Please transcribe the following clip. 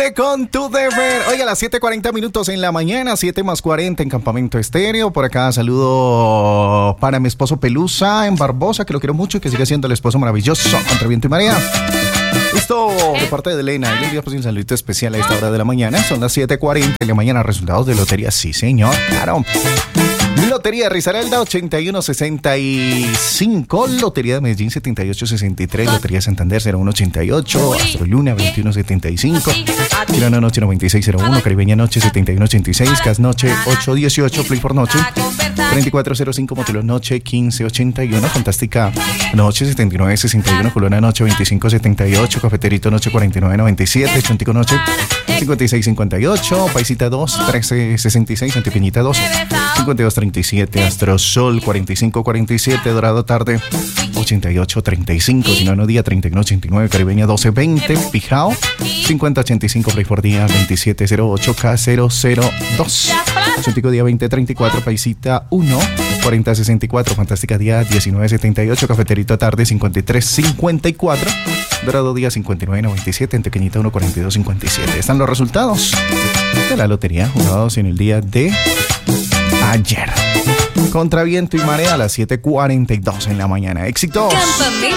Cumple con tu deber. Oiga, a las 7:40 minutos en la mañana, 7:40 en Campamento Estéreo. Por acá saludo para mi esposo Pelusa en Barbosa, que lo quiero mucho y que sigue siendo el esposo maravilloso contra viento y marea. Listo, de parte de Elena. Y le envío un saludito especial a esta hora de la mañana. Son las 7:40 de la mañana. Resultados de lotería, sí señor, claro. Lotería de Risaralda 8165, Lotería de Medellín 7863, Lotería de Santander 0188, Astroluna 2175, Tirana Noche 9601, Caribeña Noche 7186, Cas Noche 818, Play por Noche 3405, Motelos Noche 1581, Fantástica Noche 7961, Colona Noche 2578, Cafeterito Noche 4997, Chontico Noche 5658, Paisita 2 1366, Antipeñita 2 5237, Astrosol 4547, Dorado Tarde 8835, Sinano Día 3189, Caribeña 1220, Pijao 5085, Play for Día 2708, K002, Chontico Día 2034, Paisita 1 4064, Fantástica Día 1978, Cafeterito Tarde 5354, Dorado Día 5997, Antequeñita 1 4257. Están los resultados de la lotería jugados en el día de ayer. Contra viento y marea a las 7:42 en la mañana. ¡Éxito! Campamento